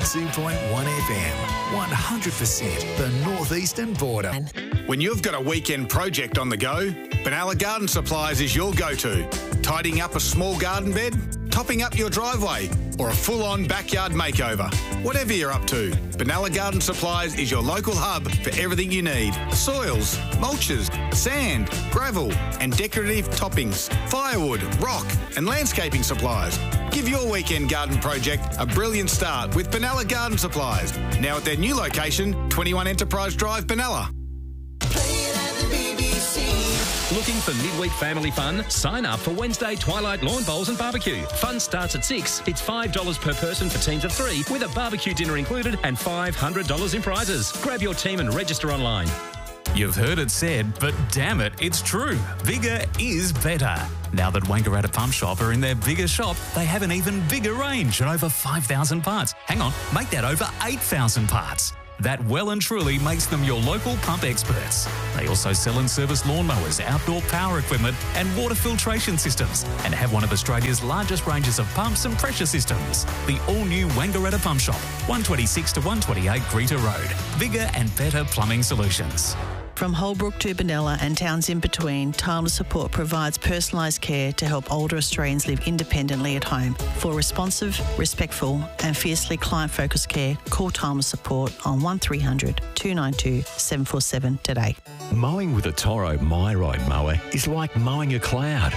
92.1 FM, 100% the northeastern border. When you've got a weekend project on the go, Benalla Garden Supplies is your go-to. Tidying up a small garden bed, topping up your driveway, or a full-on backyard makeover. Whatever you're up to, Benalla Garden Supplies is your local hub for everything you need. Soils, mulches, sand, gravel and decorative toppings, firewood, rock and landscaping supplies. Give your weekend garden project a brilliant start with Benalla Garden Supplies. Now at their new location, 21 Enterprise Drive, Benalla. Looking for midweek family fun? Sign up for Wednesday Twilight Lawn Bowls and Barbecue. Fun starts at 6. It's $5 per person for teams of 3 with a barbecue dinner included and $500 in prizes. Grab your team and register online. You've heard it said, but damn it, it's true. Bigger is better. Now that Wangaratta Pump Shop are in their bigger shop, they have an even bigger range and over 5,000 parts. Hang on, make that over 8,000 parts. That well and truly makes them your local pump experts. They also sell and service lawnmowers, outdoor power equipment and water filtration systems and have one of Australia's largest ranges of pumps and pressure systems. The all-new Wangaratta Pump Shop, 126 to 128 Greta Road. Bigger and better plumbing solutions. From Holbrook to Benalla and towns in between, Timeless Support provides personalised care to help older Australians live independently at home. For responsive, respectful and fiercely client-focused care, call Timeless Support on 1300 292 747 today. Mowing with a Toro MyRide mower is like mowing a cloud.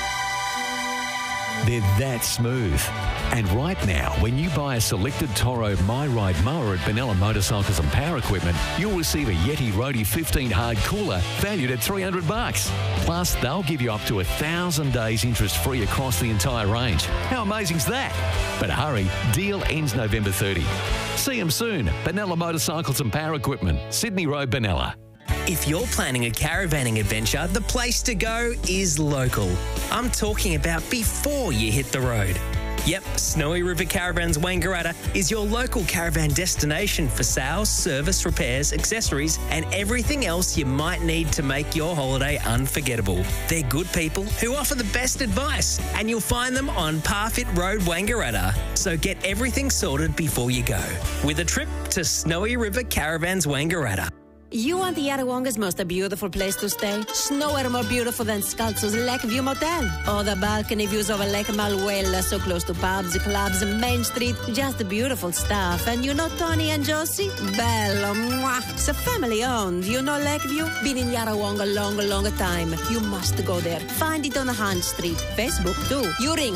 They're that smooth. And right now, when you buy a selected Toro MyRide mower at Benalla Motorcycles and Power Equipment, you'll receive a Yeti Roadie 15 hard cooler valued at $300. Plus, they'll give you up to 1,000 days interest-free across the entire range. How amazing's that? But hurry, deal ends November 30. See them soon. Benalla Motorcycles and Power Equipment, Sydney Road, Benalla. If you're planning a caravanning adventure, the place to go is local. I'm talking about before you hit the road. Yep, Snowy River Caravans Wangaratta is your local caravan destination for sales, service, repairs, accessories and everything else you might need to make your holiday unforgettable. They're good people who offer the best advice and you'll find them on Parfit Road, Wangaratta. So get everything sorted before you go with a trip to Snowy River Caravans Wangaratta. You want the Yarrawonga's most beautiful place to stay? Nowhere more beautiful than Scalzo's Lakeview Motel. Oh, the balcony views over Lake Malwella, so close to pubs, clubs, Main Street. Just beautiful stuff. And you know Tony and Josie? Bello, mwah. It's a family owned. You know Lakeview? Been in Yarrawonga long time. You must go there. Find it on Hunt Street. Facebook too. You ring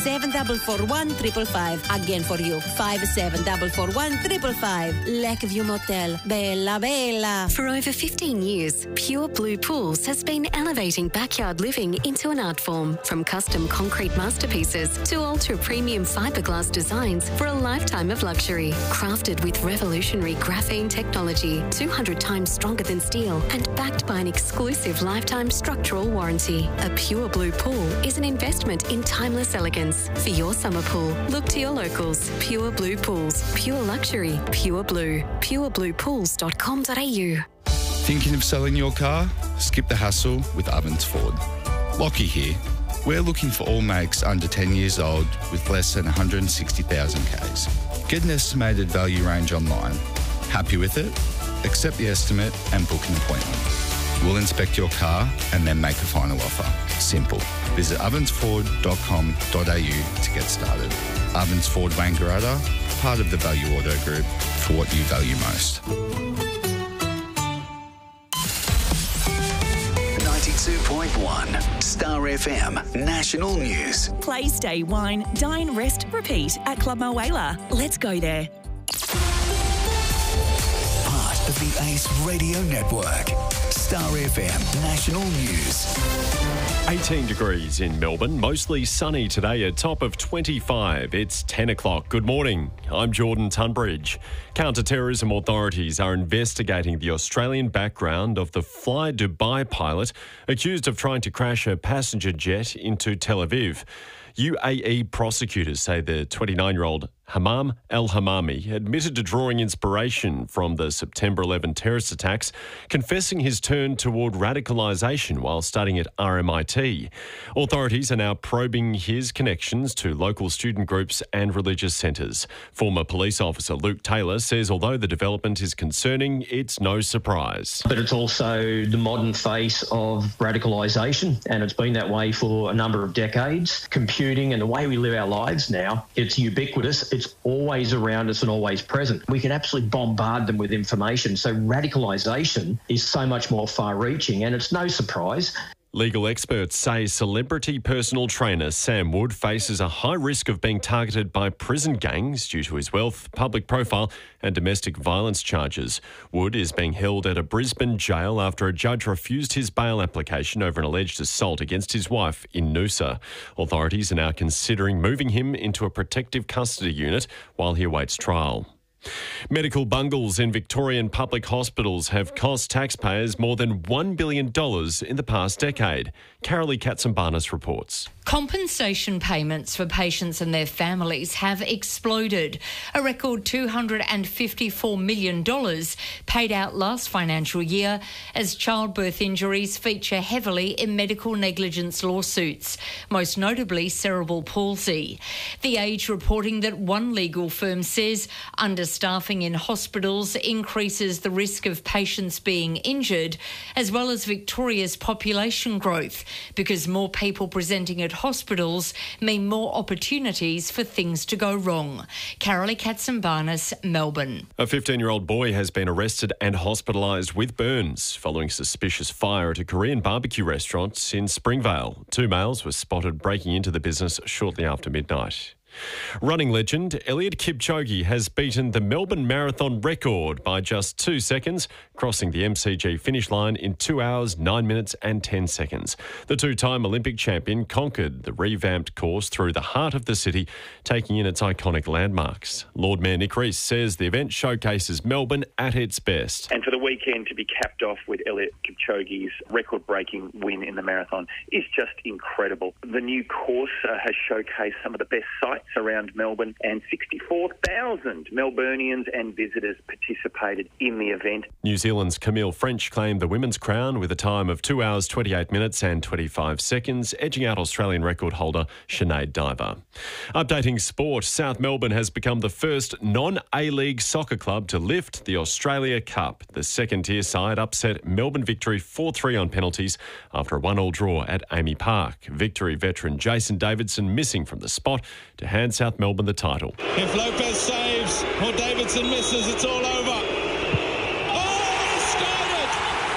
57441555. Again for you. 57441555. Lakeview Motel. Bella, bella. For over 15 years, Pure Blue Pools has been elevating backyard living into an art form. From custom concrete masterpieces to ultra-premium fiberglass designs for a lifetime of luxury. Crafted with revolutionary graphene technology, 200 times stronger than steel and backed by an exclusive lifetime structural warranty. A Pure Blue Pool is an investment in timeless elegance. For your summer pool, look to your locals. Pure Blue Pools. Pure luxury. Pure Blue. purebluepools.com.au. Thinking of selling your car? Skip the hassle with Ovens Ford. Lockie here. We're looking for all makes under 10 years old with less than 160,000 Ks. Get an estimated value range online. Happy with it? Accept the estimate and book an appointment. We'll inspect your car and then make a final offer. Simple. Visit ovensford.com.au to get started. Ovens Ford Wangaratta, part of the Value Auto Group, for what you value most. 92.1 Star FM National News. Play, stay, wine, dine, rest, repeat at Club Mulwala. Let's go there. Part of the Ace Radio Network. Star FM National News. 18 degrees in Melbourne, mostly sunny today, a top of 25. It's 10 o'clock. Good morning. I'm Jordan Tunbridge. Counter-terrorism authorities are investigating the Australian background of the Fly Dubai pilot accused of trying to crash a passenger jet into Tel Aviv. UAE prosecutors say the 29-year-old Hammam al-Hamami admitted to drawing inspiration from the September 11 terrorist attacks, confessing his turn toward radicalisation while studying at RMIT. Authorities are now probing his connections to local student groups and religious centres. Former police officer Luke Taylor says although the development is concerning, it's no surprise. But it's also the modern face of radicalisation, and it's been that way for a number of decades. Computing and the way we live our lives now, it's ubiquitous. It's always around us and always present. We can absolutely bombard them with information. So radicalisation is so much more far-reaching, and it's no surprise. Legal experts say celebrity personal trainer Sam Wood faces a high risk of being targeted by prison gangs due to his wealth, public profile and domestic violence charges. Wood is being held at a Brisbane jail after a judge refused his bail application over an alleged assault against his wife in Noosa. Authorities are now considering moving him into a protective custody unit while he awaits trial. Medical bungles in Victorian public hospitals have cost taxpayers more than $1 billion in the past decade. Carolee Katsambanis reports. Compensation payments for patients and their families have exploded. A record $254 million paid out last financial year as childbirth injuries feature heavily in medical negligence lawsuits, most notably cerebral palsy. The Age reporting that one legal firm says understaffing in hospitals increases the risk of patients being injured, as well as Victoria's population growth, because more people presenting at hospitals mean more opportunities for things to go wrong. Carolee Katsambanis, Melbourne. A 15-year-old boy has been arrested and hospitalised with burns following suspicious fire at a Korean barbecue restaurant in Springvale. 2 males were spotted breaking into the business shortly after midnight. Running legend Eliud Kipchoge has beaten the Melbourne Marathon record by just 2 seconds, crossing the MCG finish line in 2 hours, 9 minutes and 10 seconds. The two-time Olympic champion conquered the revamped course through the heart of the city, taking in its iconic landmarks. Lord Mayor Nick Rees says the event showcases Melbourne at its best. And for the weekend to be capped off with Eliud Kipchoge's record-breaking win in the marathon is just incredible. The new course has showcased some of the best sites around Melbourne, and 64,000 Melburnians and visitors participated in the event. New Zealand's Camille French claimed the women's crown with a time of 2 hours, 28 minutes and 25 seconds, edging out Australian record holder Sinead Diver. Updating sport, South Melbourne has become the first non-A-League soccer club to lift the Australia Cup. The second-tier side upset Melbourne Victory 4-3 on penalties after a 1-1 draw at Amy Park. Victory veteran Jason Davidson missing from the spot to hand South Melbourne the title. If Lopez saves or Davidson misses, it's all over. Oh, he scored it!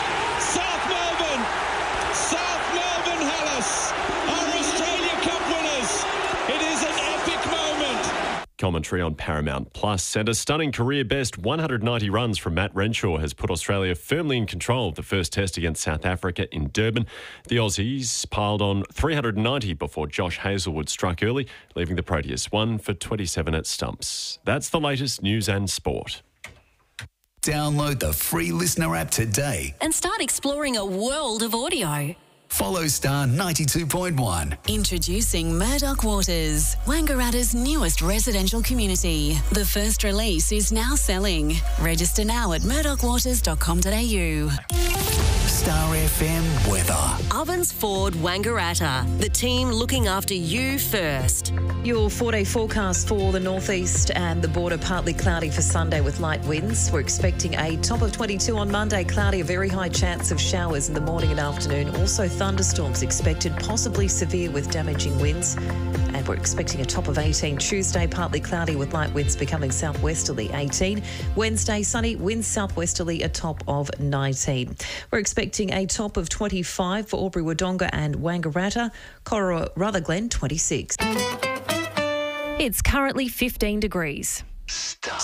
South Melbourne Hellas are Australia Cup winners. It is an epic moment. Commentary on Paramount Plus, and a stunning career best 190 runs from Matt Renshaw has put Australia firmly in control of the first test against South Africa in Durban. The Aussies piled on 390 before Josh Hazlewood struck early, leaving the Proteas 1 for 27 at stumps. That's the latest news and sport. Download the free Listener app today and start exploring a world of audio. Follow Star 92.1. Introducing Murdoch Waters, Wangaratta's newest residential community. The first release is now selling. Register now at murdochwaters.com.au. Star FM weather. Ovens Ford Wangaratta, the team looking after you first. Your 4-day forecast for the northeast and the border, partly cloudy for Sunday with light winds. We're expecting a top of 22 on Monday, cloudy, a very high chance of showers in the morning and afternoon. Also thunderstorms expected, possibly severe with damaging winds. And we're expecting a top of 18 Tuesday, partly cloudy with light winds becoming southwesterly 18. Wednesday, sunny, winds southwesterly, a top of 19. We're expecting a top of 25 for Albury Wodonga and Wangaratta, Corowa Rutherglen 26. It's currently 15 degrees.